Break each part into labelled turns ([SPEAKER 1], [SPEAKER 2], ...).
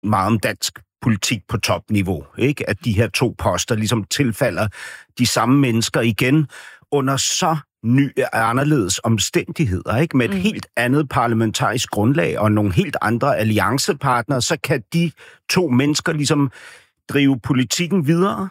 [SPEAKER 1] meget om dansk politik på topniveau, ikke? At de her 2 poster ligesom tilfalder de samme mennesker igen under så anderledes omstændigheder, ikke? Med et helt andet parlamentarisk grundlag og nogle helt andre alliancepartnere, så kan de 2 mennesker ligesom drive politikken videre.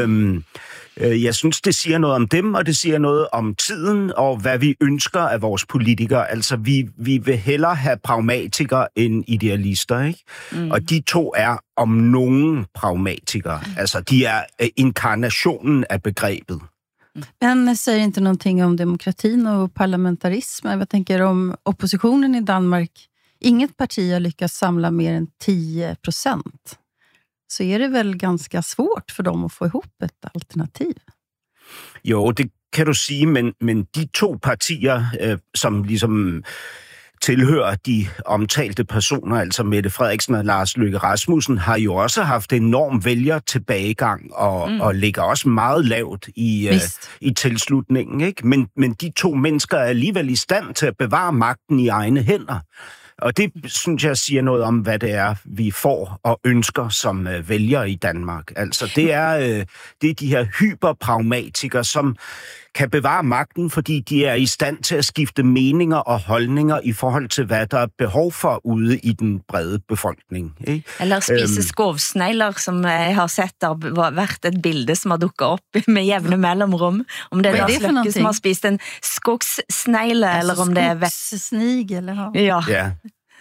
[SPEAKER 1] Jeg synes, det siger noget om dem, og det siger noget om tiden, og hvad vi ønsker af vores politikere. Altså, vi vil hellere have pragmatikere end idealister, ikke? Og de 2 er om nogen pragmatikere. Altså, de er inkarnationen af begrebet.
[SPEAKER 2] Men säger inte någonting om demokratin och parlamentarismen. Jag tänker om oppositionen i Danmark. Inget parti har lyckats samla mer än 10%. Så är det väl ganska svårt för dem att få ihop ett alternativ.
[SPEAKER 1] Jo, det kan du sige, men de 2 partier, som ligesom tilhører de omtalte personer, altså Mette Frederiksen og Lars Løkke Rasmussen, har jo også haft enorm vælgertilbagegang og ligger også meget lavt i tilslutningen, ikke? Men de 2 mennesker er alligevel i stand til at bevare magten i egne hænder. Og det, synes jeg, siger noget om, hvad det er, vi får og ønsker som vælgere i Danmark. Altså, det er de her hyperpragmatikere, som kan bevare magten, fordi de er i stand til at skifte meninger og holdninger i forhold til, hvad der er behov for ude i den brede befolkning. Ikke?
[SPEAKER 3] Eller spise skovsnegler, som jeg har sett har vært et bilde som har dukket op med jævne mellemrum. Om det er Lars Løkke som har spist en skogssnegle, eller om det er...
[SPEAKER 2] Skogssnigel, eller?
[SPEAKER 1] Ja.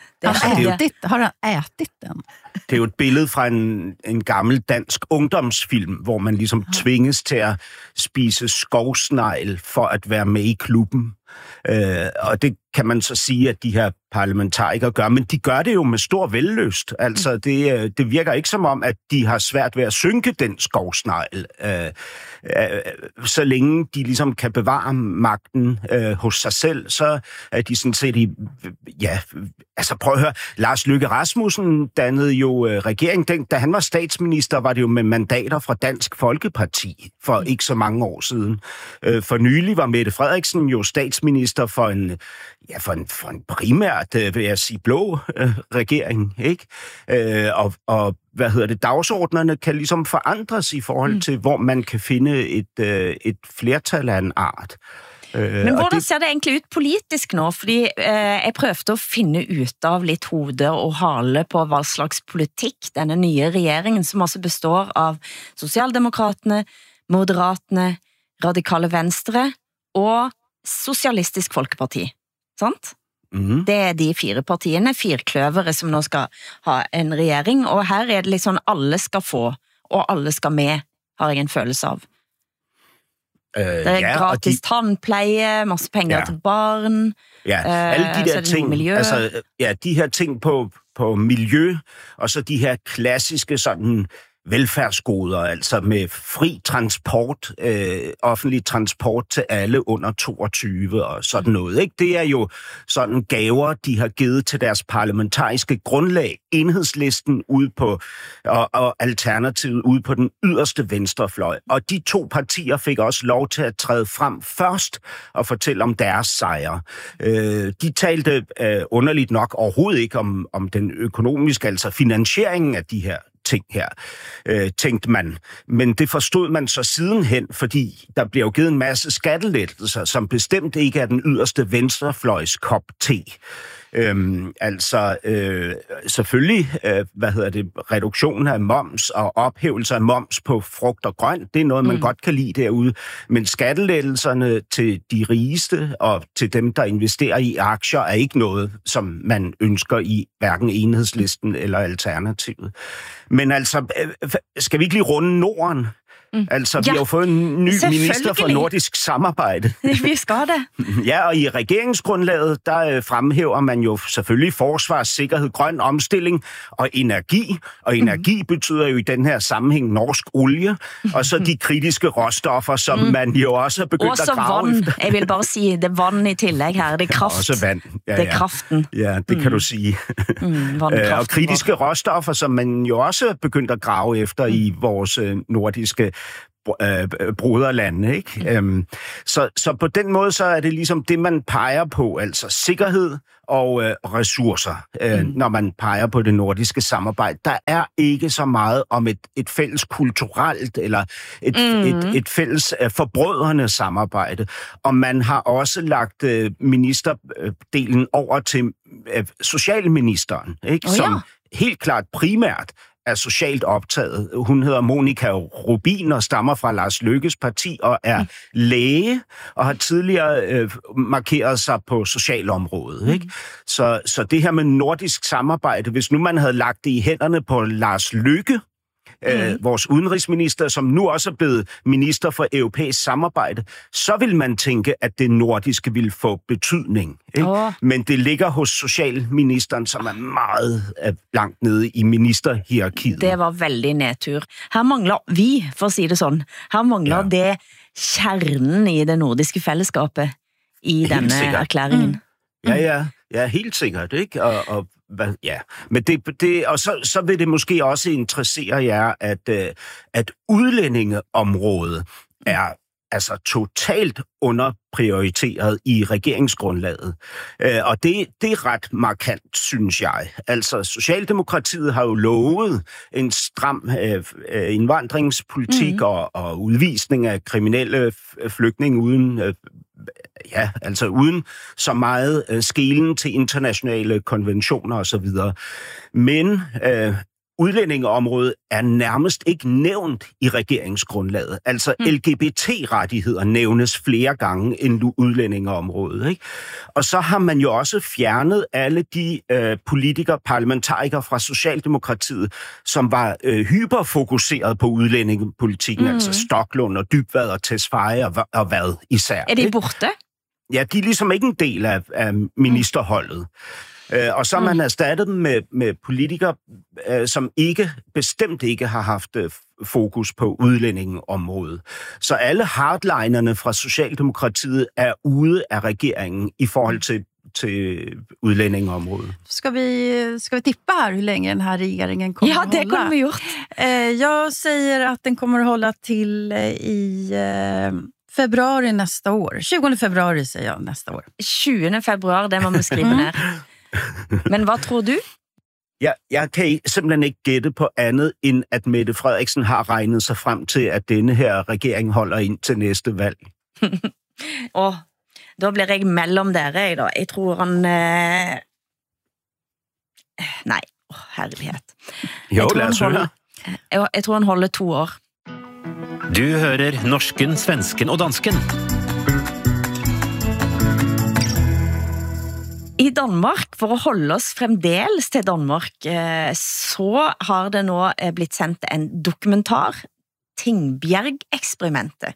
[SPEAKER 2] Har han ætit den?
[SPEAKER 1] Det er jo et billede fra en gammel dansk ungdomsfilm, hvor man ligesom tvinges til at spise skovsnegl for at være med i klubben. Og det kan man så sige, at de her parlamentarikere gør, men de gør det jo med stor vellyst. Altså, det virker ikke som om, at de har svært ved at synke den skovsnegl, så længe de ligesom kan bevare magten hos sig selv, så er de sådan set altså prøv at høre, Lars Løkke Rasmussen dannede jo regering. Da han var statsminister, var det jo med mandater fra Dansk Folkeparti for ikke så mange år siden. For nylig var Mette Frederiksen jo statsminister for en primært, vil jeg sige, blå regering, ikke? Og dagsordnerne kan ligesom forandres i forhold til, hvor man kan finde et flertal af en art.
[SPEAKER 3] Men hvordan ser det egentlig ut politisk nå? Fordi jeg prøvde at finde ut av lidt hode og hale på hvad slags politik denne nye regeringen, som altså består av Socialdemokraterne, Moderaterne, Radikale Venstre og Socialistisk Folkeparti. Sant? Det er de 4 partiene, 4 kløvere som nå skal ha en regjering, og her er det liksom alle skal få, og alle skal med, har jeg en følelse av. Det er gratis tandpleje, masse penger til barn.
[SPEAKER 1] Ja, alle de der ting, altså, de her ting på miljø, og så de her klassiske sådan velfærdsgoder, altså med fri transport, offentlig transport til alle under 22 og sådan noget, ikke? Det er jo sådan gaver, de har givet til deres parlamentariske grundlag, Enhedslisten ude på, og Alternativet ude på den yderste venstrefløj. Og de 2 partier fik også lov til at træde frem først og fortælle om deres sejre. De talte underligt nok overhovedet ikke om den økonomiske, altså finansieringen af de her ting her, tænkte man. Men det forstod man så sidenhen, fordi der bliver jo givet en masse skattelettelser, som bestemt ikke er den yderste venstrefløjs kop te. Selvfølgelig, reduktion af moms og ophævelse af moms på frugt og grønt, det er noget, man godt kan lide derude. Men skattelettelserne til de rigeste og til dem, der investerer i aktier, er ikke noget, som man ønsker i hverken Enhedslisten eller Alternativet. Men altså, skal vi ikke lige runde Norden? Altså, vi har jo fået en ny minister for nordisk samarbejde.
[SPEAKER 3] Vi skal det.
[SPEAKER 1] Ja, og i regeringsgrundlaget, der fremhæver man jo selvfølgelig forsvar, sikkerhed, grøn omstilling og energi. Og energi betyder jo i den her sammenhæng norsk olie, og så de kritiske råstoffer, som man jo også har begyndt at grave efter.
[SPEAKER 3] Jeg vil bare sige, det er vand i tillæg her, det er kraft.
[SPEAKER 1] Også vand. Ja,
[SPEAKER 3] det er kraften.
[SPEAKER 1] Ja, det kan du sige. Og kritiske råstoffer, som man jo også er begyndt at grave efter i vores nordiske broderlande, ikke? Så på den måde, så er det ligesom det, man peger på, altså sikkerhed og ressourcer, når man peger på det nordiske samarbejde. Der er ikke så meget om et fælles kulturelt eller et fælles forbrødrende samarbejde. Og man har også lagt ministerdelen over til socialministeren, ikke? Som helt klart primært er socialt optaget. Hun hedder Monika Rubin og stammer fra Lars Løkkes parti og er læge og har tidligere markeret sig på socialområdet. Ikke? Så det her med nordisk samarbejde, hvis nu man havde lagt det i hænderne på Lars Løkke, vores udenrigsminister, som nu også er blevet minister for europæisk samarbejde, så vil man tænke, at det nordiske vil få betydning. Ikke? Men det ligger hos socialministeren, som er meget langt nede i ministerhierarkiet.
[SPEAKER 3] Det var veldig nedtur. Her mangler vi, for at sige det sådan, her mangler det kjernen i det nordiske fællesskabet i denne erklæringen.
[SPEAKER 1] Ja, helt sikkert, ikke? Men og så vil det måske også interessere jer, at udlændingeområdet er altså totalt underprioriteret i regeringsgrundlaget. Og det er ret markant, synes jeg. Altså, Socialdemokratiet har jo lovet en stram indvandringspolitik og udvisning af kriminelle flygtninge uden uden så meget skelen til internationale konventioner osv. Men udlændingeområdet er nærmest ikke nævnt i regeringsgrundlaget. Altså LGBT-rettigheder nævnes flere gange end udlændingeområdet. Ikke? Og så har man jo også fjernet alle de politikere, parlamentarikere fra Socialdemokratiet, som var hyperfokuseret på udlændingepolitikken, altså Stoklund og Dybvad og Tesfaye og hvad især.
[SPEAKER 3] Er de borte?
[SPEAKER 1] Ja, de er ligesom ikke en del af ministerholdet. Og så har man erstattet dem med politikere, som bestemt ikke har haft fokus på udlændingeområdet. Så alle hardlinerne fra Socialdemokratiet er ude af regeringen i forhold til udlændingeområdet.
[SPEAKER 2] Ska vi tippa här hur länge den här regeringen kommer att hålla?
[SPEAKER 3] Ja, det kommer vi gjort.
[SPEAKER 2] Jag säger att den kommer att hålla till i februari nästa år. 20 februari säger jag nästa år.
[SPEAKER 3] 20 februari, det må man skrive ner. Men hvad tror du?
[SPEAKER 1] Jeg kan simpelthen ikke gætte på andet, end at Mette Frederiksen har regnet sig frem til, at denne her regering holder ind til næste valg.
[SPEAKER 3] Da bliver jeg mellem dere. Jeg tror han... Nej, herlighed.
[SPEAKER 1] Jo, lad os høre.
[SPEAKER 3] Jeg tror han holder 2 år.
[SPEAKER 4] Du hører norsken, svensken og dansken.
[SPEAKER 3] I Danmark, for at holde os fremdeles til Danmark, så har det nå blitt sendt en dokumentar, Tingbjerg-eksperimentet.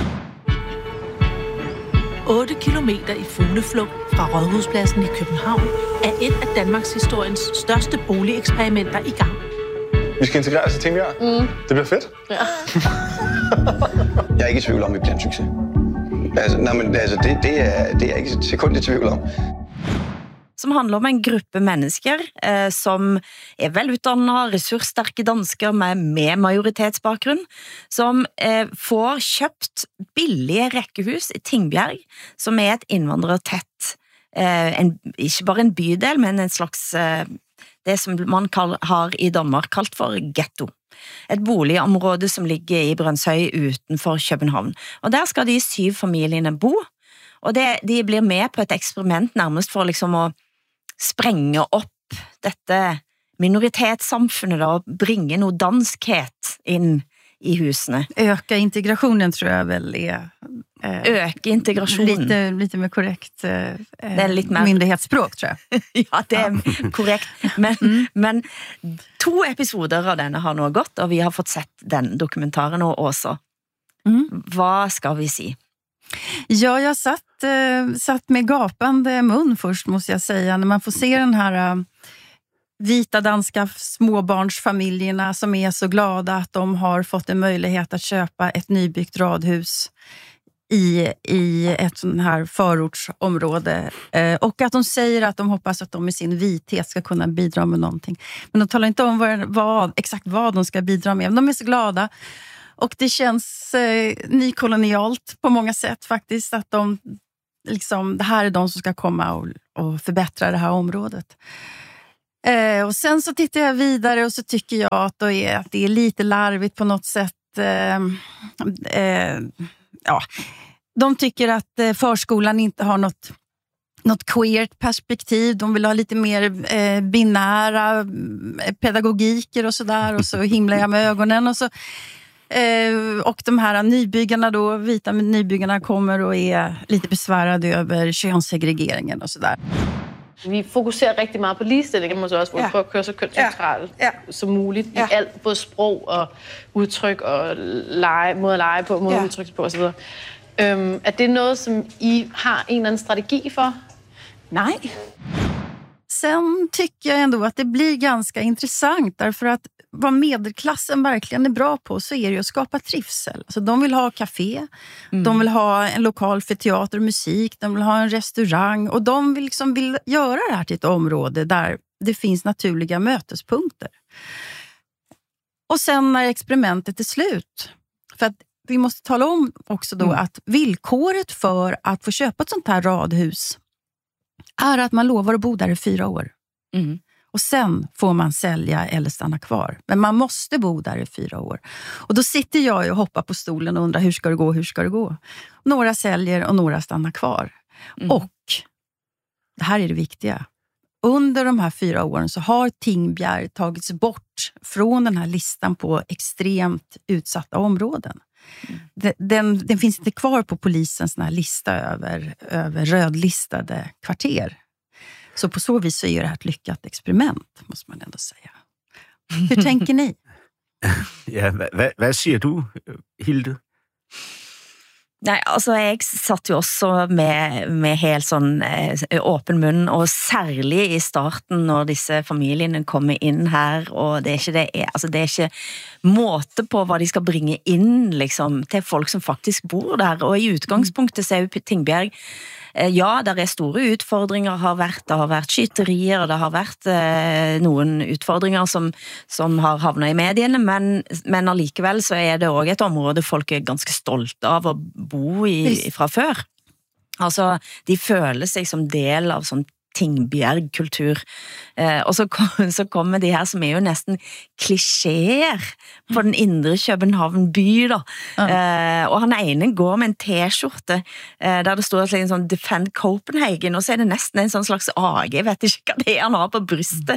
[SPEAKER 5] 8 kilometer i fugleflugt fra Rådhuspladsen i København er et af Danmarks historiens største boligeksperimenter i gang.
[SPEAKER 6] Vi skal integrere os i Tingbjerg. Det bliver fedt.
[SPEAKER 5] Ja.
[SPEAKER 6] Jeg er ikke i tvivl om, at vi bliver en succes. Det er jeg ikke et sekund i tvivl om.
[SPEAKER 3] Som handler om en gruppe mennesker som er velutdannet, ressursstærke danskere med majoritetsbakgrunn, som får købt billige rækkehus i Tingbjerg, som er et indvandrertæt, ikke bare en bydel, men en slags, det som man har i Danmark kaldt for ghetto. Et boligområde som ligger i Brønshøj utenfor København. Og der skal de 7 familierne bo, og de blir med på et eksperiment nærmest for liksom å sprenge op dette minoritetssamfunnet da, og bringe noget danskhet ind i husene.
[SPEAKER 2] Öka integrationen tror jag väl är...
[SPEAKER 3] Öka integrationen.
[SPEAKER 2] Lite mer korrekt
[SPEAKER 3] mer...
[SPEAKER 2] myndighetsspråk tror jag.
[SPEAKER 3] Ja, det är korrekt. Men 2 episoder av denne har nå gått, og vi har fått sett den dokumentaren også. Vad ska vi si?
[SPEAKER 2] Ja, jag satt med gapande mun först måste jag säga. När man får se den här vita danska småbarnsfamiljerna som är så glada att de har fått en möjlighet att köpa ett nybyggt radhus i ett sån här förortsområde. Och att de säger att de hoppas att de med sin vithet ska kunna bidra med någonting. Men de talar inte om exakt vad de ska bidra med. Men de är så glada. Och det känns nykolonialt på många sätt faktiskt, att de liksom, det här är de som ska komma och förbättra det här området. Och sen så tittar jag vidare och så tycker jag att det är lite larvigt på något sätt. Ja, de tycker att förskolan inte har något queert perspektiv. De vill ha lite mer binära pedagogiker och sådär. Och så himlar jag med ögonen. Och de här nybyggarna då, vita nybyggarna kommer och är lite besvärade över könssegregeringen och sådär.
[SPEAKER 7] Vi fokuserer rigtig meget på ligestilling, måske også, hvor vi prøver at køre så kønsneutralt som muligt i alt, både sprog og udtryk og måde at lege på, måde at udtrykke på osv. Er det noget, som I har en eller anden strategi for?
[SPEAKER 2] Nej. Sen tycker jag ändå att det blir ganska intressant, därför att vad medelklassen verkligen är bra på så är det att skapa trivsel. Alltså de vill ha café, de vill ha en lokal för teater och musik, de vill ha en restaurang och de vill göra det här till ett område där det finns naturliga mötespunkter. Och sen när experimentet är slut, för att vi måste tala om också då att villkoret för att få köpa ett sånt här radhus är att man lovar att bo där i 4 år. Och sen får man sälja eller stanna kvar. Men man måste bo där i 4 år. Och då sitter jag och hoppar på stolen och undrar hur ska det gå? Några säljer och några stannar kvar. Och det här är det viktiga. Under de här 4 åren så har Tingbjerg tagits bort från den här listan på extremt utsatta områden. Den finns inte kvar på polisens sån här lista över rödlistade kvarter. Så på så vis så är det här ett lyckat experiment, måste man ändå säga. Hur tänker ni?
[SPEAKER 1] Ja, hvad siger du, Hilde?
[SPEAKER 3] Nej, altså jeg satt jo også med helt sånn åpen munn, og særlig i starten når disse familiene kommer inn her, og det er ikke måte på hva de skal bringe inn liksom, til folk som faktisk bor der, og i utgangspunktet så er jo Tingbjerg, ja, der er store utfordringer, det har vært skyterier, og det har vært noen utfordringer som har havnet i mediene, men allikevel så er det også et område folk er ganske stolte av å bo i fra før. Altså, de føler seg som del av sånn Tingbjerg-kultur. Og så kommer de her som er jo nesten klisjeer på den indre København by da. Og han ene går med en t-skjorte der det står sånn Defend Copenhagen, og så er det nesten en sånn slags AG, jeg vet ikke hva det er han har på brystet,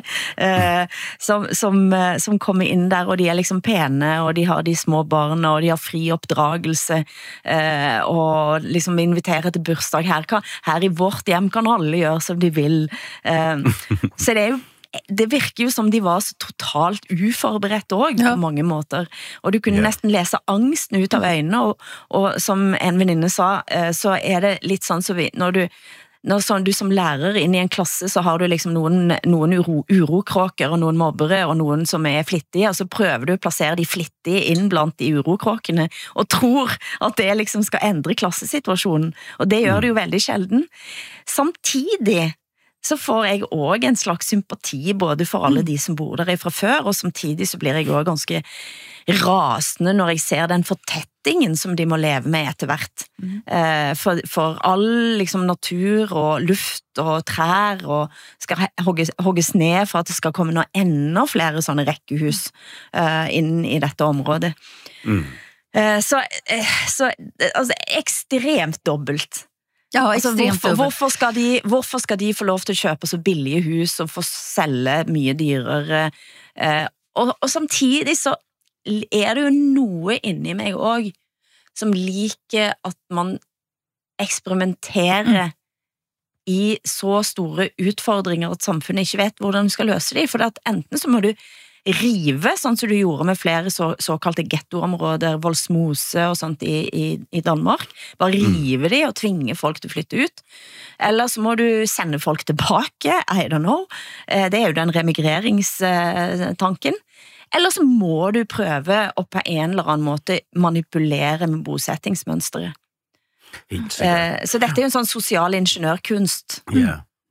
[SPEAKER 3] som kommer inn der, og de er liksom pene, og de har de små barna, og de har fri oppdragelse, og liksom inviterer til bursdag her i vårt hjem kan alle gjøre som de vil. Så det virker jo som de var så totalt uforberedt også, på mange måter. Og du kunne nesten lese angsten ut av øynene, og som en venninne sa, så er det litt sånn så når du som lærer inn i en klasse, så har du liksom noen urokråker, og noen mobbere, og noen som er flittige, og så prøver du å plassere de flittige inn blant de urokråkene, og tror at det liksom skal endre klassesituasjonen. Og det gjør det jo veldig sjelden. Samtidig så får jeg også en slags sympati både for alle de som bor der fra før, og samtidig så blir jeg også ganske rasende når jeg ser den fortettingen som de må leve med etter hvert. For all liksom, natur og luft og trær og skal hogges ned for at det skal komme noe enda flere sånne rekkehus inn i dette området. Så altså, ekstremt dobbelt.
[SPEAKER 2] Ja,
[SPEAKER 3] altså, hvorfor skal de få lov til å kjøpe så billige hus og få selge mye dyrere? Og samtidig så er det jo noe inni meg også som liker at man eksperimenterer i så store utfordringer at samfunnet ikke vet hvordan du skal løse dem, for at enten så må du rive, sånn som du gjorde med flere såkalte ghettoområder, Voldsmose og sånt i Danmark. Bare rive de og tvinge folk til å flytte ut. Eller så må du sende folk tilbake, I don't know. Det er jo den remigreringstanken. Eller så må du prøve å på en eller annen måte manipulere med bosettingsmønstre. Så dette er jo en sånn sosial ingeniørkunst.
[SPEAKER 1] Ja.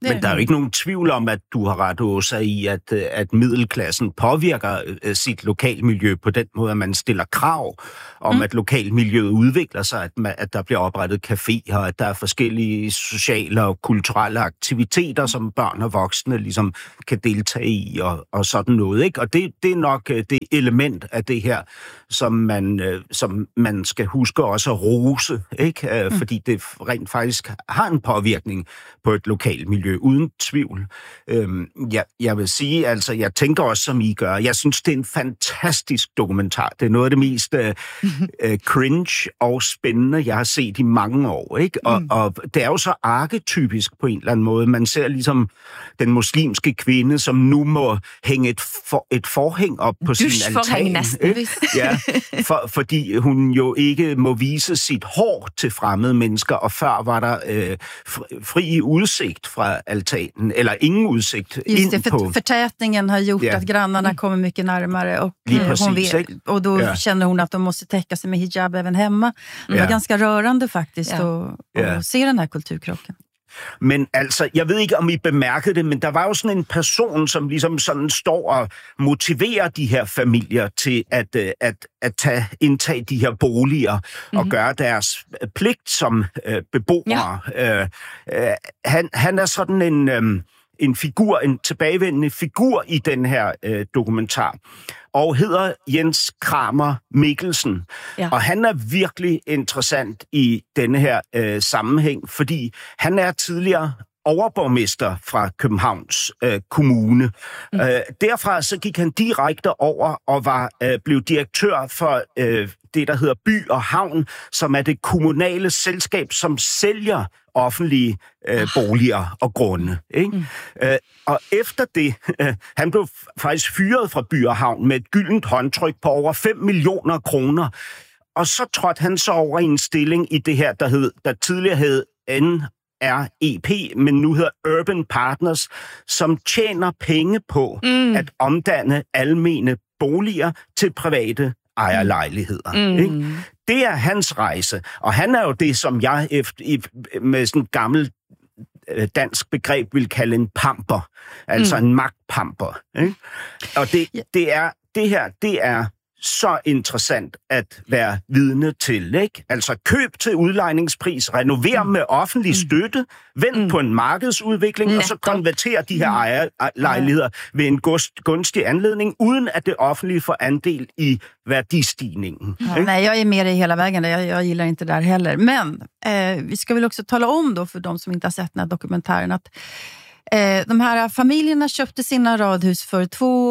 [SPEAKER 1] Men der er jo ikke nogen tvivl om, at du har ret, Åsa, i, at middelklassen påvirker sit lokalmiljø på den måde, at man stiller krav om, at lokalmiljøet udvikler sig, at der bliver oprettet caféer, at der er forskellige sociale og kulturelle aktiviteter, som børn og voksne ligesom kan deltage i, og sådan noget, ikke? Og det er nok det element af det her, som man skal huske også at rose, ikke? Fordi det rent faktisk har en påvirkning på et lokalmiljø, uden tvivl. Jeg vil sige, altså, jeg tænker også, som I gør. Jeg synes, det er en fantastisk dokumentar. Det er noget af det mest cringe og spændende, jeg har set i mange år, ikke? Og det er jo så arketypisk på en eller anden måde. Man ser ligesom den muslimske kvinde, som nu må hænge et forhæng op på sin altan. Ja, fordi hun jo ikke må vise sit hår til fremmede mennesker, og før var der fri udsigt fra altanen, eller ingen udsigt ind på.
[SPEAKER 2] Förtätningen har gjort att grannarna kommer mycket närmare och, och då känner hon att de måste täcka sig med hijab även hemma. Det var ganska rörande faktiskt att se den här kulturkrocken.
[SPEAKER 1] Men altså, jeg ved ikke, om I bemærkede det, men der var jo sådan en person, som ligesom sådan står og motiverer de her familier til at indtage de her boliger og gøre deres pligt som beboere. Ja. Han er sådan en figur, en tilbagevendende figur i den her dokumentar, og hedder Jens Kramer Mikkelsen. Ja. Og han er virkelig interessant i denne her sammenhæng, fordi han er tidligere overborgmester fra Københavns Kommune. Derfra så gik han direkte over og blev direktør for det, der hedder By og Havn, som er det kommunale selskab, som sælger offentlige boliger og grunde. Ikke? Og efter det, han blev faktisk fyret fra By og Havn med et gyldent håndtryk på over 5 millioner kroner. Og så trådte han så over i en stilling i det her, der tidligere hed NREP, men nu hedder Urban Partners, som tjener penge på at omdanne almene boliger til private ejerlejligheder. Ikke? Det er hans rejse, og han er jo det, som jeg med sådan et gammelt dansk begreb vil kalde en pamper, altså en magtpamper. Ikke? Og det er så interessant at være vidne til, ikke? Altså køb til udlejningspris, renover med offentlig støtte, vend på en markedsudvikling, og så konverter de her ejerlejligheder ved en gunstig anledning, uden at det offentlige får andel i værdistigningen.
[SPEAKER 2] Ja, nej, jag är med dig hela vägen. Jag gillar inte det där heller. Men vi ska väl också tala om då för de som inte har sett den här dokumentären att de här familjerna köpte sina radhus för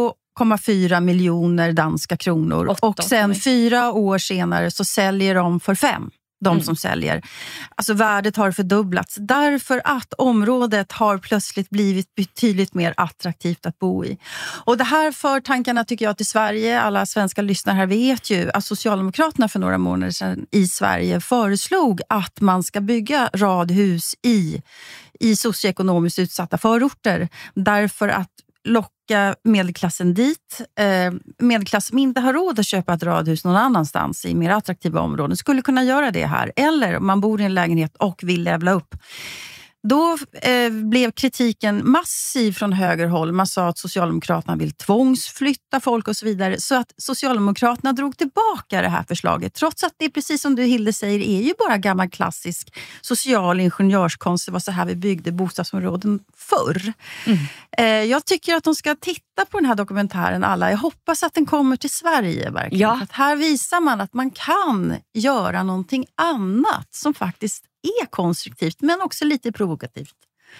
[SPEAKER 2] 2,4 miljoner danska kronor. Och sen 4 år senare så säljer de för 5. De som säljer. Alltså värdet har fördubblats. Därför att området har plötsligt blivit betydligt mer attraktivt att bo i. Och det här för tankarna tycker jag till Sverige. Alla svenska lyssnare här vet ju att Socialdemokraterna för några månader sedan i Sverige föreslog att man ska bygga radhus i socioekonomiskt utsatta förorter. Därför att locka medelklassen dit. Medelklass som inte har råd att köpa ett radhus någon annanstans i mer attraktiva områden skulle kunna göra det här. Eller om man bor i en lägenhet och vill levla upp. Då blev kritiken massiv från högerhåll. Man sa att Socialdemokraterna vill tvångsflytta folk och så vidare. Så att Socialdemokraterna drog tillbaka det här förslaget. Trots att det, precis som du Hilde säger, är ju bara gammal klassisk social ingenjörskonst. Det var så här vi byggde bostadsområden förr. Jag tycker att de ska titta på den här dokumentären alla. Jag hoppas att den kommer till Sverige verkligen. Ja. För att här visar man att man kan göra någonting annat som faktiskt är konstruktivt, men også lite provokativt.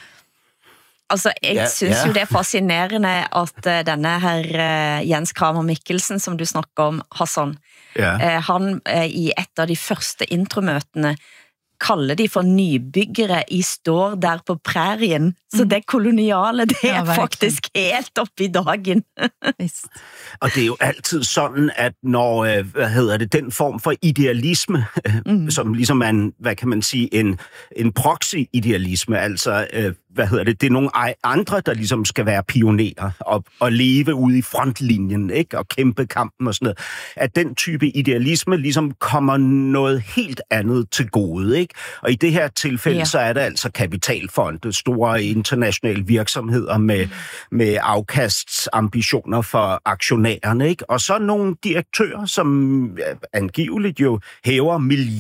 [SPEAKER 3] Altså, jeg synes jo det er fascinerende at denne her Jens Kramer Mikkelsen, som du snakker om, Hassan, han i et av de første intromøtene kalder de for nybyggere I står der på prærien. Så det koloniale, det er faktisk helt op I dagen.
[SPEAKER 1] Og det er jo altid sådan, at når, den form for idealisme, som ligesom er en, hvad kan man sige, en proxy-idealisme, altså det er nogle andre, der ligesom skal være pionerer og leve ude i frontlinjen, ikke? Og kæmpe kampen og sådan noget. At den type idealisme ligesom kommer noget helt andet til gode, ikke? Og i det her tilfælde, så er det altså kapitalfonde, store internationale virksomheder med afkastsambitioner for aktionærerne, ikke? Og så nogle direktører, som angiveligt jo hæver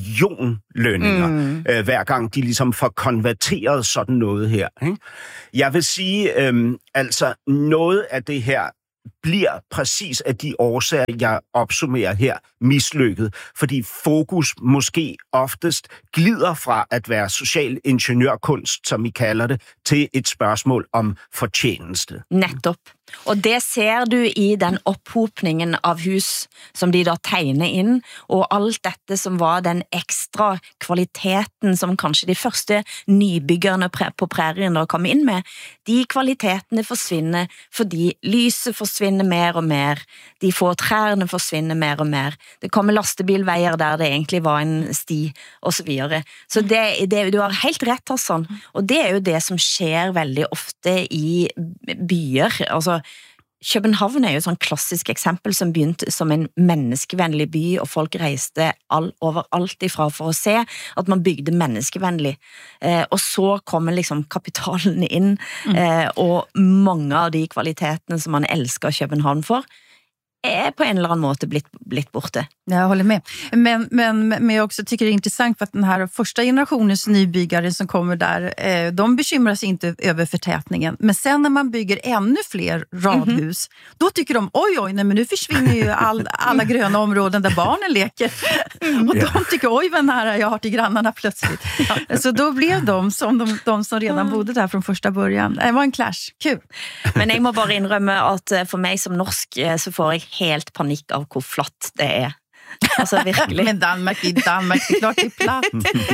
[SPEAKER 1] millionlønninger, hver gang de ligesom får konverteret sådan noget her. Ikke? Jeg vil sige, altså noget af det her bliver præcis af de årsager, jeg opsummerer her, mislykket, fordi fokus måske oftest glider fra at være social ingeniørkunst, som I kalder det, til et spørgsmål om fortjeneste.
[SPEAKER 3] Nettopp. Og det ser du i den opphopningen av hus som de da tegner ind, og alt dette som var den ekstra kvaliteten som kanskje de første nybyggerne på prærien da kom ind med, de kvalitetene forsvinder, fordi lyset forsvinder mer og mer, de få træerne forsvinder mer og mer, det kommer lastebilveier der det egentlig var en sti, og så videre. Så det, du har helt ret, Hassan, og det er jo det som sker veldig ofte i byer, altså København er jo et sånn klassisk eksempel som begynte som en menneskevennlig by, og folk reiste overalt ifra for å se at man bygde menneskevennlig. Og så kommer liksom kapitalen inn, og mange av de kvalitetene som man elsker København for, är på en eller annan måte blivit borta.
[SPEAKER 2] Jag håller med. Men jag också tycker det är intressant för att den här första generationens nybyggare som kommer där, de bekymrar sig inte över förtätningen. Men sen när man bygger ännu fler radhus, då tycker de, oj, nej, men nu försvinner ju alla gröna områden där barnen leker. Och de tycker, oj vad nära jag har till grannarna plötsligt. Så då blev de som de som redan bodde där från första början. Det var en clash. Kul.
[SPEAKER 3] Men jeg må bare innrømme at for meg som norsk så får jeg helt panik av hvor flatt det er. Alltså virkelig.
[SPEAKER 2] Men Danmark, det är klart det är platt.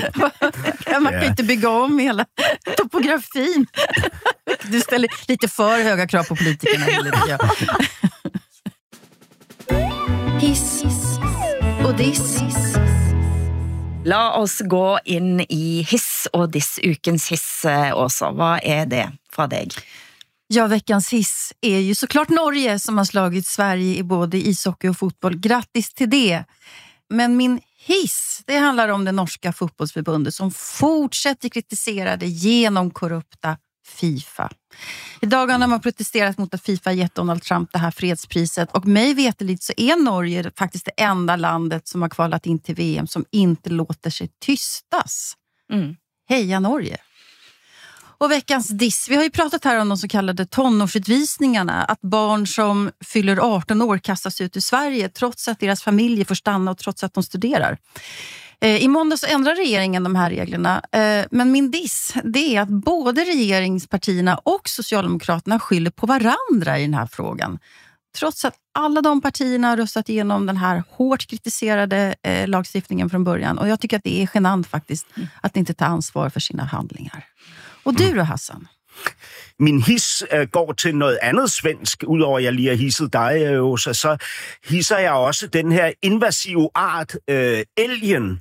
[SPEAKER 2] Man kan inte bygga om hela topografin. Du ställer lite för höga krav på politikerna. Hiss och diss.
[SPEAKER 3] La oss gå in i hiss och diss, ukens hiss också. Vad är det fra dig?
[SPEAKER 2] Ja, veckans hiss är ju såklart Norge som har slagit Sverige i både ishockey och fotboll. Grattis till det! Men min hiss, det handlar om det norska fotbollsförbundet som fortsätter kritisera det genomkorrupta FIFA. I dagarna har man protesterat mot att FIFA gett Donald Trump det här fredspriset, och mig veterligt så är Norge faktiskt det enda landet som har kvalat in till VM som inte låter sig tystas. Heja Norge! Och veckans diss. Vi har ju pratat här om de så kallade tonårsutvisningarna. Att barn som fyller 18 år kastas ut ur Sverige trots att deras familjer får stanna och trots att de studerar. I måndag så ändrar regeringen de här reglerna. Men min diss, det är att både regeringspartierna och Socialdemokraterna skyller på varandra i den här frågan. Trots att alla de partierna har röstat igenom den här hårt kritiserade lagstiftningen från början. Och jag tycker att det är genant faktiskt att inte ta ansvar för sina handlingar. Og du då, Hassan?
[SPEAKER 1] Min hiss går til noget andet svensk, udover jeg lige har hisset dig, Åsa, så hisser jeg også den her invasive art, elgen,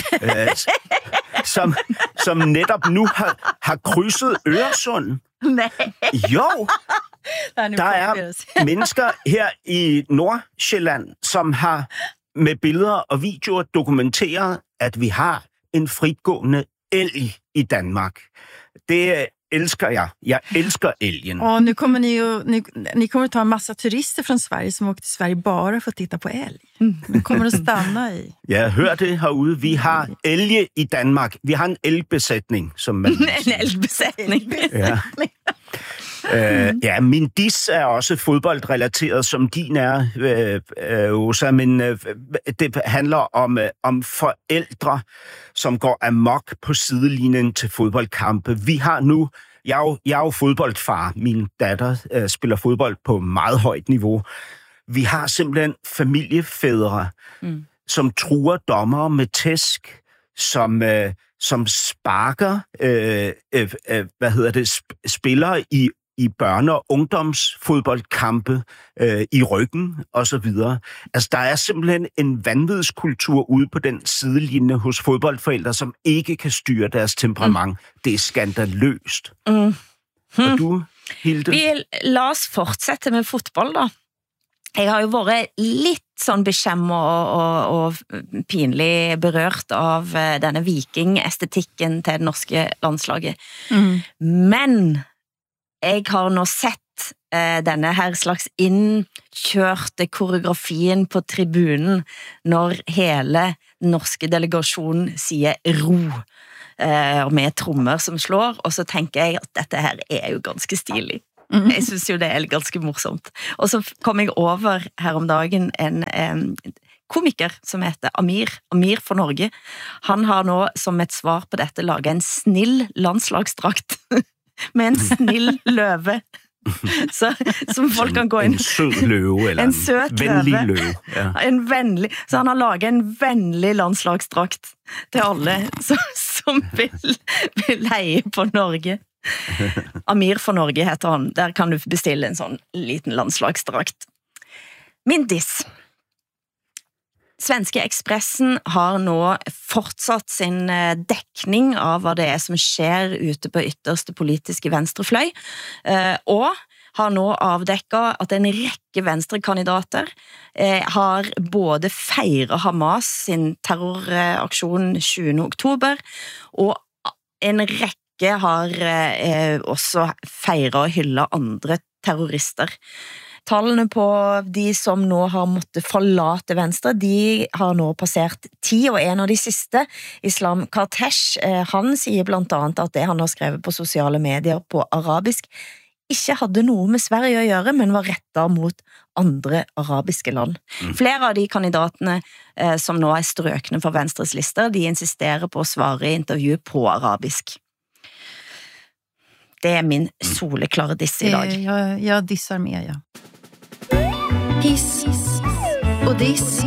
[SPEAKER 1] som netop nu har krydset Øresund.
[SPEAKER 3] Nej.
[SPEAKER 1] Jo, der er mennesker her i Nordsjælland, som har med billeder og videoer dokumenteret, at vi har en fritgående elg i Danmark. Det elsker jeg. Jeg elsker elgen.
[SPEAKER 2] Och nu kommer ni kommer att ta en massa turister från Sverige som åker till Sverige bara för att titta på älg. Nu kommer att stanna i.
[SPEAKER 1] Jeg hører det herude. Vi har elge i Danmark. Vi har en elgbesætning, som man...
[SPEAKER 3] En elgbesætning.
[SPEAKER 1] Ja. Ja, min diss er også fodboldrelateret, som din er, Åsa, men det handler om forældre, som går amok på sidelinjen til fodboldkampe. Vi har nu, jeg er jo fodboldfar, min datter spiller fodbold på meget højt niveau. Vi har simpelthen familiefædre, som truer dommere med tæsk, som sparker spillere i i børne- og ungdomsfodboldkampe, i ryggen og så videre. Altså, der er simpelthen en vanvidskultur ude på den sidelinje hos fodboldforældre, som ikke kan styre deres temperament. Det er skandaløst. Og du, Hilde?
[SPEAKER 3] Vi la oss fortsette med fotball, da. Jeg har jo vært litt sånn beskjemmet og pinlig berørt av denne vikingestetikken til det norske landslaget. Men jeg har nå sett denne her slags innkjørte koreografien på tribunen når hele den norske delegasjonen sier ro, og med trommer som slår, og så tenker jeg at dette her er jo ganske stilig. Jeg synes jo det er ganske morsomt. Og så kom jeg over her om dagen en komiker som heter Amir for Norge. Han har nå som et svar på dette laget en snill landslagsdrakt med en snill løve. Så, som folk kan gå inn.
[SPEAKER 1] En sød løve, eller en vennlig løve. Ja.
[SPEAKER 3] En vennlig, så han har laget en vennlig landslagsdrakt til alle som vil leie på Norge. Amir for Norge heter han. Der kan du bestille en sånn liten landslagsdrakt. Min diss. Svenske Expressen har nå fortsatt sin dekning av hva det er som skjer ute på ytterste politiske venstrefløy, og har nå avdekket at en rekke venstrekandidater har både feiret Hamas sin terroraksjon 20. oktober, og en rekke har også feiret og hyllet andre terrorister. Tallene på de som nå har måttet forlate venstre, de har nå passert 10, og en av de siste, Islam Kartesh, han sier blant annet at det han har skrevet på sosiale medier på arabisk ikke hadde noe med Sverige å gjøre, men var rettet mot andre arabiske land. Flere av de kandidatene som nå er strøkne for Venstres lister, de insisterer på å svare i intervju på arabisk. Det er min soleklare diss i dag.
[SPEAKER 2] Jag dissar med, ja. Hiss og diss.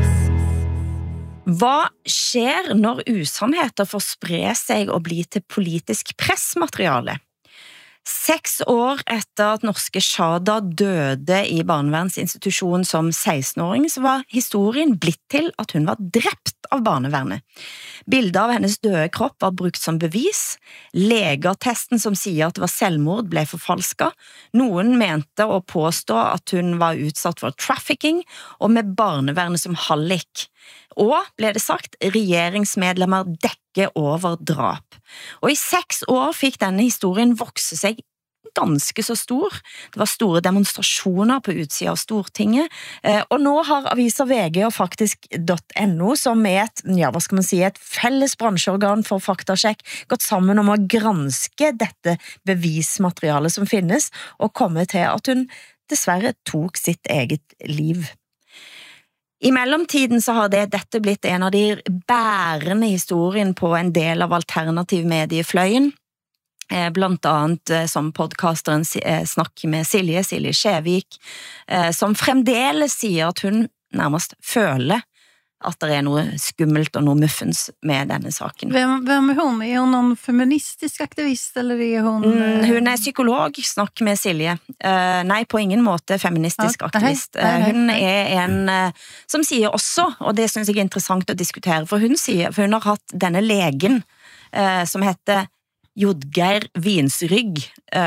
[SPEAKER 3] Hva skjer når usannheter får spre seg og bli til politisk pressmateriale? 6 år etter at norske Shada døde i barnevernsinstitusjonen som 16-åring, så var historien blitt til at hun var drept av barnevernet. Bildet av hennes døde kropp var brukt som bevis. Legeattesten som sier at det var selvmord ble forfalsket. Noen mente å påstå at hun var utsatt for trafficking, og med barnevernet som hallik. Og, ble det sagt, regjeringsmedlemmer dekker over drap. Og i 6 år fikk denne historien vokse seg ganske så stor. Det var store demonstrasjoner på utsida av Stortinget, og nå har aviser VG og faktisk.no, som er et felles bransjeorgan for faktasjekk, gått sammen om å granske dette bevismaterialet som finnes, og komme til at hun dessverre tok sitt eget liv. I mellomtiden så har dette blitt en av de bærende historien på en del av alternativ mediefløyen, blant annet som podcasteren snakker med Silje Skjevik, som fremdeles sier at hun nærmest føler at det er noe skummelt og noe muffens med denne saken.
[SPEAKER 2] Hvem er hun? Er hun noen feministisk aktivist, eller er hun...
[SPEAKER 3] Hun er psykolog, snakker med Silje. Nei, på ingen måte feministisk aktivist. Hun er en som sier også, og det synes jeg er interessant å diskutere, for hun har hatt denne legen som heter Jodgeir Vinsrygg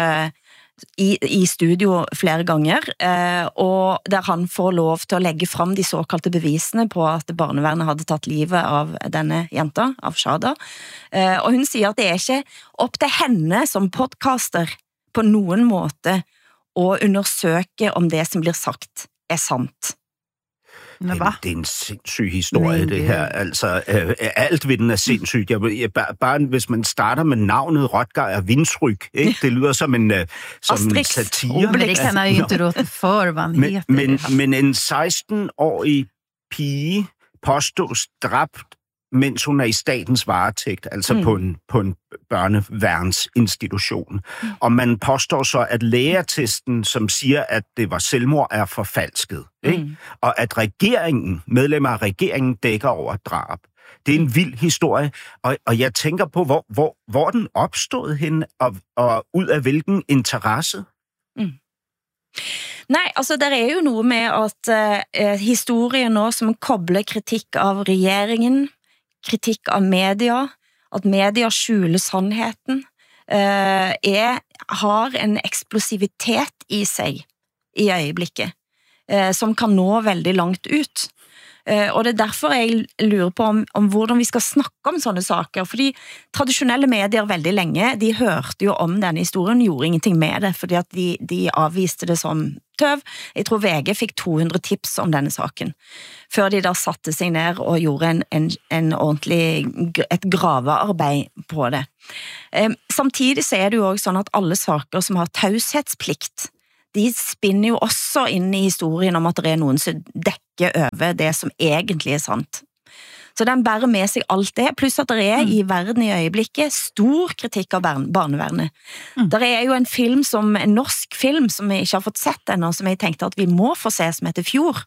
[SPEAKER 3] i studio flere ganger, og der han får lov til å legge fram de såkalte bevisene på at barnevernet hadde tatt livet av denne jenta, av Shada. Og hun sier at det er ikke opp til henne som podcaster på noen måte å undersøke om det som blir sagt er sant.
[SPEAKER 1] Det er en sindssyg historie, det her. Altså, alt ved den er sindssygt. Bare hvis man starter med navnet Rotgeir Vinsrygg, ikke? Det lyder som en satire.
[SPEAKER 2] Men det kan jeg jo ikke råde for, hva han heter.
[SPEAKER 1] Men en 16-årig pige påstås dræbt, mens hun er i statens varetægt, altså på en børneværnsinstitution. Og man påstår så, at lægeattesten, som siger, at det var selvmord, er forfalsket. Ikke? Og at medlemmer af regeringen dækker over drab. Det er en vild historie, og jeg tænker på, hvor den opstod hen, og ud af hvilken interesse?
[SPEAKER 3] Nej, altså der er jo noget med at historien nå, som kobler kritik av regeringen, kritik av media, at media skjuler sandheten, har en eksplosivitet i sig i øjeblikket, som kan nå veldig langt ut. Og det er derfor jeg lurer på om hvordan vi skal snakke om sådanne saker, fordi traditionelle medier veldig længe, de hørte jo om denne historien, gjorde ingenting med det, fordi at de avviste det som tøv. Jeg tror VG fik 200 tips om denne saken, før de da satte sig ned og gjorde en ordentlig, et gravearbeid på det. Samtidig så er det jo også sådan, at alle saker som har taushetsplikt, de spinner jo også ind i historien om, at det er nogen som dækker over det, som egentlig er sant. Så den bærer med sig alt det, plus at det er i verden i øjeblikket stor kritik av barnevernet. Der er jo en norsk film, som jeg ikke har fått sett ennå, som jeg tenkte at vi må få se, som heter Fjord,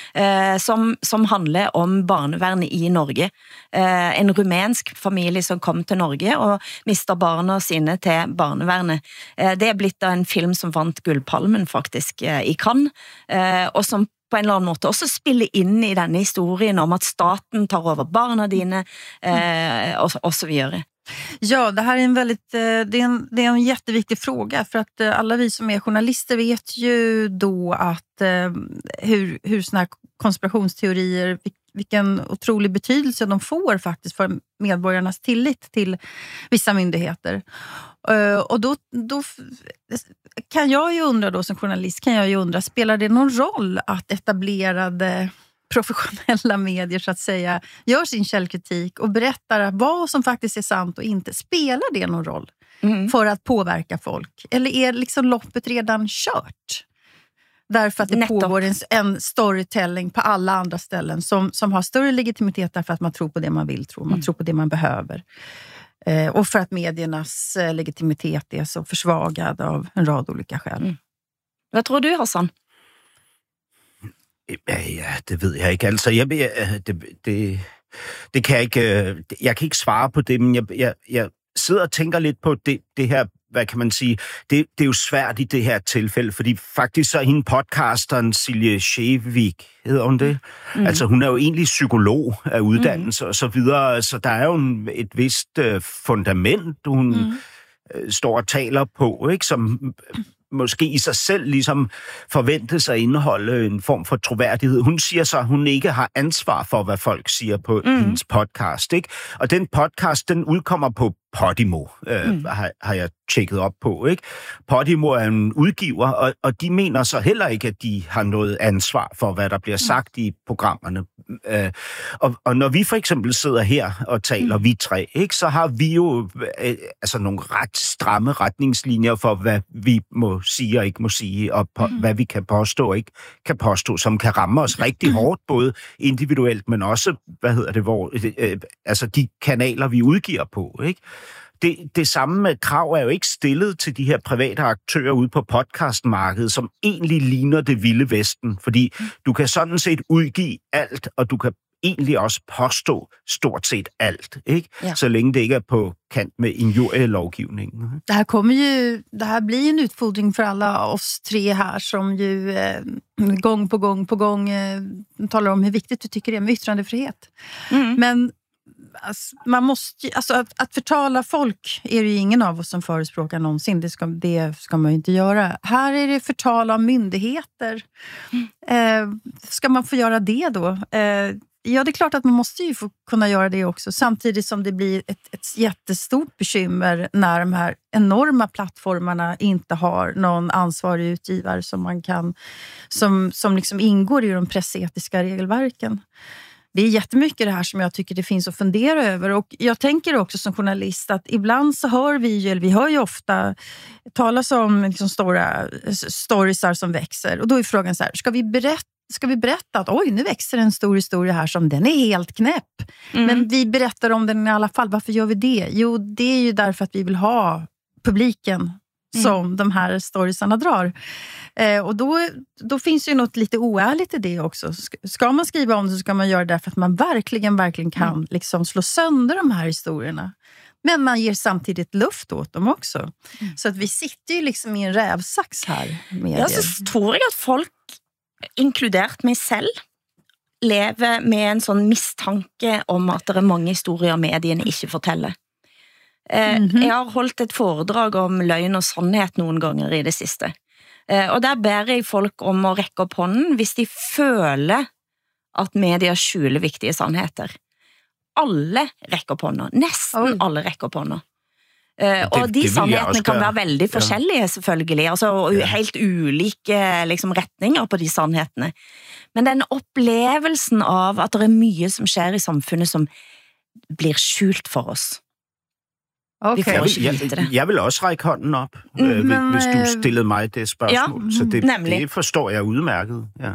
[SPEAKER 3] som handler om barnevernet i Norge. En rumænsk familie som kom til Norge og mister barna sine til barnevernet. Det er blitt en film som vant Guldpalmen faktisk i Cannes, og som på en eller anden måde også spille ind i denne historien om at staten tar over barna dine och så vidare.
[SPEAKER 2] Ja, det här är en väldigt det är en jätteviktig fråga, för att alla vi som är journalister vet ju då att hur såna här konspirationsteorier, vilken otrolig betydelse de får faktiskt för medborgarnas tillit till vissa myndigheter. Och då kan jag ju undra då, som journalist kan jag ju undra, spelar det någon roll att etablerade professionella medier så att säga gör sin källkritik och berättar vad som faktiskt är sant och inte? Spelar det någon roll för att påverka folk? Eller är liksom loppet redan kört? Därför att det pågår en storytelling på alla andra ställen som har större legitimitet därför att man tror på det man vill tro. Man tror på det man behöver. Och för att mediernas legitimitet är så försvagad av en rad olika skäl.
[SPEAKER 3] Hvad tror du, Hassan?
[SPEAKER 1] Ja, det ved jeg ikke. Altså, det kan jeg ikke. Jeg kan ikke svare på det, men jeg sidder og tænker lidt på det her. Hvad kan man sige? Det er jo svært i det her tilfælde, fordi faktisk så er hende podcasteren Silje Skjevik, hedder hun det? Altså hun er jo egentlig psykolog af uddannelse og så videre, så der er jo et vist fundament, hun står og taler på, ikke? Som måske i sig selv ligesom forventes at indeholde en form for troværdighed. Hun siger så, at hun ikke har ansvar for, hvad folk siger på hendes podcast, ikke? Og den podcast, den udkommer på Podimo, har jeg tjekket op på, ikke? Podimo er en udgiver, og de mener så heller ikke, at de har noget ansvar for, hvad der bliver sagt i programmerne. Og når vi for eksempel sidder her og taler, vi tre, ikke, så har vi jo altså nogle ret stramme retningslinjer for, hvad vi må sige og ikke må sige, og hvad vi kan påstå og ikke kan påstå, som kan ramme os rigtig hårdt, både individuelt, men også, altså de kanaler, vi udgiver på, ikke? Det samme krav er jo ikke stillet til de her private aktører ude på podcastmarkedet, som egentlig ligner det vilde vesten, fordi du kan sådan set udgive alt, og du kan egentlig også påstå stort set alt, ikke? Ja. Så længe det ikke er på kant med injurielovgivningen.
[SPEAKER 2] Det här blir en utfordring för alla oss tre här som ju gång på gång talar om hur viktigt vi tycker det är med yttrandefrihet. Men alltså, man måste, alltså att förtala folk är det ju ingen av oss som förespråkar någonsin. Det ska man ju inte göra. Här är det förtal av myndigheter. Ska man få göra det då? Ja, det är klart att man måste ju få kunna göra det också. Samtidigt som det blir ett jättestort bekymmer när de här enorma plattformarna inte har någon ansvarig utgivare som liksom ingår i de pressetiska regelverken. Det är jättemycket det här som jag tycker det finns att fundera över. Och jag tänker också som journalist att ibland så hör vi hör ju ofta talas om liksom stora storiesar som växer. Och då är frågan så här, ska vi berätta att oj, nu växer en stor historia här som den är helt knäpp. Men vi berättar om den i alla fall. Varför gör vi det? Jo, det är ju därför att vi vill ha publiken som de här storiesarna drar. Och då finns ju något lite oärligt i det också. Ska man skriva om det så ska man göra det för att man verkligen kan liksom slå sönder de här historierna. Men man ger samtidigt luft åt dem också. Så att vi sitter ju liksom i en rävsax här.
[SPEAKER 3] Ja, så tror jag att folk, inkluderat mig själv, lever med en sån misstanke om att det är många historier medierna inte fortæller. Jeg har holdt et foredrag om løgn og sannhet noen ganger i det siste. Og der ber jeg folk om å rekke opp hånden hvis de føler at media skjuler viktige sannheter. Alle rekker opp hånden. Nesten alle rekker opp hånden. Og de sannhetene kan være veldig forskjellige, selvfølgelig. Altså helt ulike liksom, retninger på de sannhetene. Men den opplevelsen av at det er mye som skjer i samfunnet som blir skjult for oss.
[SPEAKER 2] Okay.
[SPEAKER 1] Jeg vil også række hånden op, hvis du stillede mig det spørgsmål. Ja, så det forstår jeg udmærket. Ja.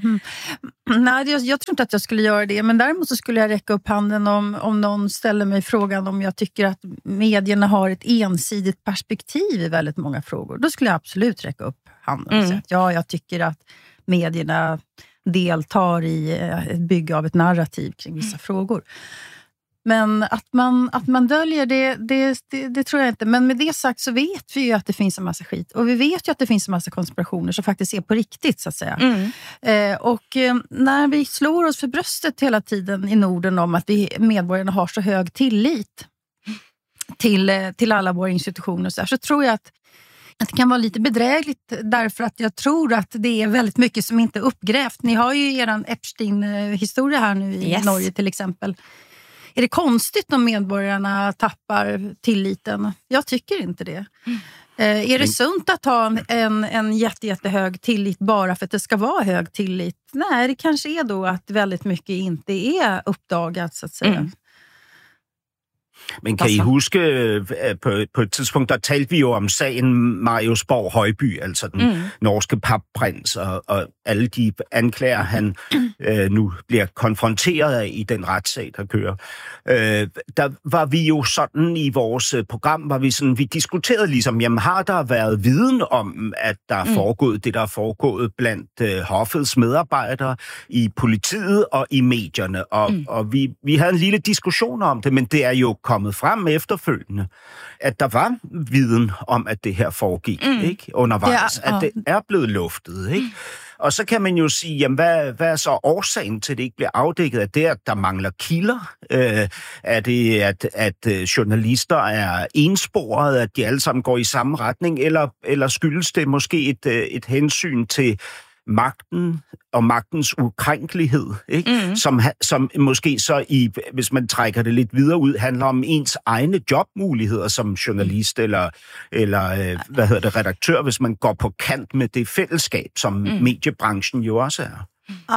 [SPEAKER 2] Nej, jag tror inte att jag skulle göra det. Men däremot så skulle jag räcka upp handen om någon ställer mig frågan om jag tycker att medierna har ett ensidigt perspektiv i väldigt många frågor. Då skulle jag absolut räcka upp handen och säga att jag tycker att medierna deltar i ett bygge av ett narrativ kring vissa frågor. Men att man döljer det tror jag inte. Men med det sagt så vet vi ju att det finns en massa skit. Och vi vet ju att det finns en massa konspirationer som faktiskt är på riktigt, så att säga. Och när vi slår oss för bröstet hela tiden i Norden om att vi medborgarna har så hög tillit till alla våra institutioner så tror jag att det kan vara lite bedrägligt därför att jag tror att det är väldigt mycket som inte är uppgrävt. Ni har ju eran Epstein-historia här nu i Norge till exempel. Är det konstigt om medborgarna tappar tilliten? Jag tycker inte det. Är det sunt att ha en jättehög tillit bara för att det ska vara hög tillit? Nej, det kanske är då att väldigt mycket inte är uppdagat, så att säga.
[SPEAKER 1] Men kan I huske, på et tidspunkt, der talte vi jo om sagen Marius Borg Højby, altså den norske papprins, og alle de anklager, han nu bliver konfronteret af i den retssag, der kører. Der var vi jo sådan i vores program, vi diskuterede ligesom, jamen har der været viden om, at der er foregået det, der er foregået blandt hoffets medarbejdere i politiet og i medierne, og vi havde en lille diskussion om det, men det er jo kommet frem efterfølgende, at der var viden om, at det her foregik, ikke? Undervejs, at det er blevet luftet, ikke? Og så kan man jo sige, jamen, hvad er så årsagen til, at det ikke bliver afdækket? Er det, at der mangler kilder? Er det, at journalister er ensporet, at de alle sammen går i samme retning? Eller skyldes det måske et hensyn til magten og magtens ukrænkelighed, ikke? Som måske så, hvis man trækker det lidt videre ud, handler om ens egne jobmuligheder som journalist eller redaktør, hvis man går på kant med det fællesskab, som mediebranchen jo også er.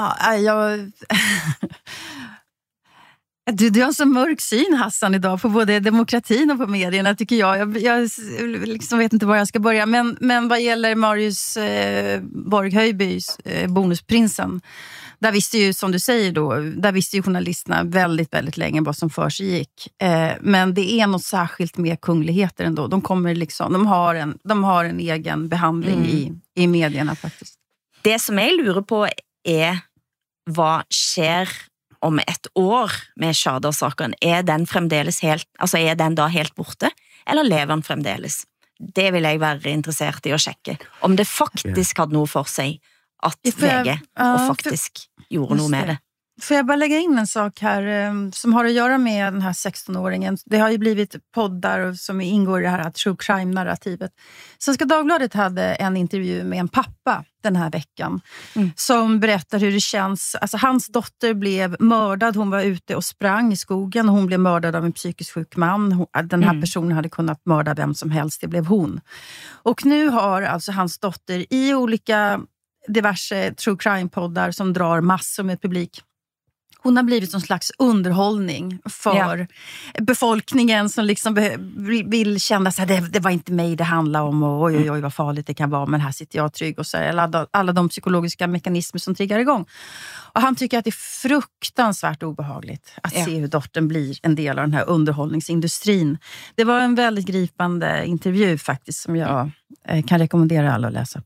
[SPEAKER 2] Du har en så mörk syn, Hassan, idag på både demokratin och på medierna, tycker jag. Jag liksom vet inte var jag ska börja. Men vad gäller Marius Borg Højbys bonusprinsen, där visste ju, som du säger då, där visste ju journalisterna väldigt, väldigt länge vad som för sig gick. Men det är något särskilt med kungligheter ändå. De kommer liksom, de har en egen behandling i medierna faktiskt.
[SPEAKER 3] Det som jag lurer på är vad sker om ett år med Schader-saken. Är den fremdeles helt, alltså är den då helt borte, eller lever den fremdeles? Det vill jag vara intresserad i att checka. Om det faktiskt hade något för sig att VG och faktiskt gjorde något med det.
[SPEAKER 2] Får jag bara lägga in en sak här som har att göra med den här 16-åringen. Det har ju blivit poddar som ingår i det här true crime-narrativet. Svenska Dagbladet hade en intervju med en pappa den här veckan som berättar hur det känns. Alltså hans dotter blev mördad. Hon var ute och sprang i skogen och hon blev mördad av en psykiskt sjuk man. Den här personen hade kunnat mörda vem som helst. Det blev hon. Och nu har alltså hans dotter i olika diverse true crime-poddar som drar massor med publik. Hon har blivit en slags underhållning för befolkningen som liksom vill känna så här, det var inte mig det handlar om och oj vad farligt det kan vara, men här sitter jag trygg och så här, alla de psykologiska mekanismer som triggar igång. Och han tycker att det är fruktansvärt obehagligt att se hur dottern blir en del av den här underhållningsindustrin. Det var en väldigt gripande intervju faktiskt som jag kan rekommendera alla att läsa.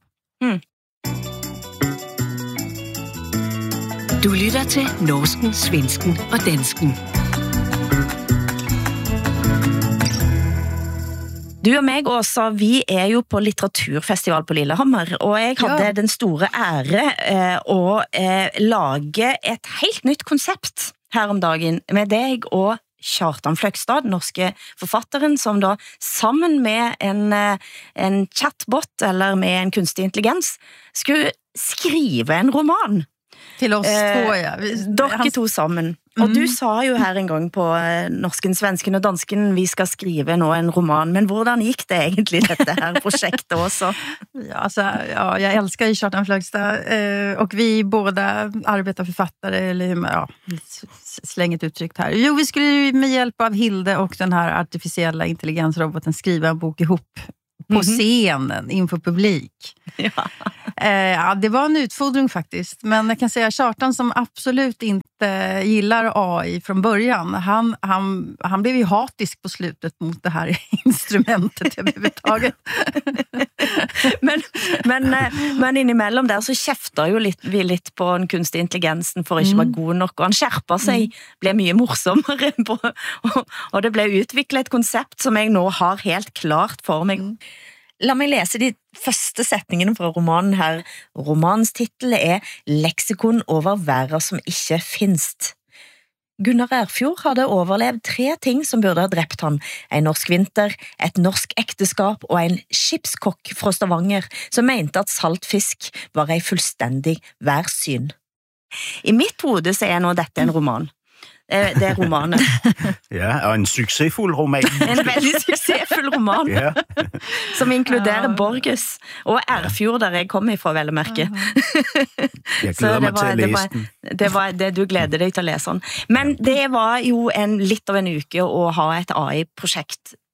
[SPEAKER 8] Du lytter til Norsken, Svensken og Dansken.
[SPEAKER 3] Du og meg, Åsa, vi jo på litteraturfestival på Lillehammer, og jeg hadde den store ære å lage et helt nytt konsept her om dagen med deg og Kjartan Fløgstad, norske forfatteren, som da sammen med en chatbot eller med en kunstig intelligens skulle skrive en roman.
[SPEAKER 2] Till oss två, ja.
[SPEAKER 3] Dere to sammen. Og du sa jo her en gang på Norsken, Svensken og Dansken, vi skal skrive nå en roman, men hvordan gikk det egentlig dette her projektet också?
[SPEAKER 2] Ja, jag älskar ju Kjartan Fløgstad och vi båda arbetar författare, eller slänget uttryckt här. Jo, vi skulle med hjälp av Hilde och den här artificiella intelligensroboten skriva en bok ihop på scenen inför publik. Ja, det var en utfordring faktiskt. Men jag kan säga Kjartan som absolut inte gillar AI från början. Han blev ju hatisk på slutet mot det här instrumentet överhuvudtaget.
[SPEAKER 3] men innimellom der så kjefter jo vi litt på den kunstig intelligensen for ikke være god nok, og han skjerper seg, ble mye morsommere og det ble utviklet et konsept som jeg nå har helt klart for meg. La meg lese de første setningene fra romanen her. Romanens titel Leksikon over verden som ikke finst. Gunnar Erfjord hadde overlevd 3 ting som burde ha drept han. En norsk vinter, et norsk ekteskap og en skipskokk fra Stavanger som mente at saltfisk var en fullstendig værsyn. I mitt hode så nå dette en roman. Det romanen.
[SPEAKER 1] Ja, og en succesfuld roman.
[SPEAKER 3] En veldig succesfull roman, som inkluderer Borges og Erfjord, der jeg kom ifra, vel å merke.
[SPEAKER 1] Jeg gleder meg til å lese den.
[SPEAKER 3] Det var det du gleder deg til å lese den. Men det var jo litt av en uke å ha et AI-projekt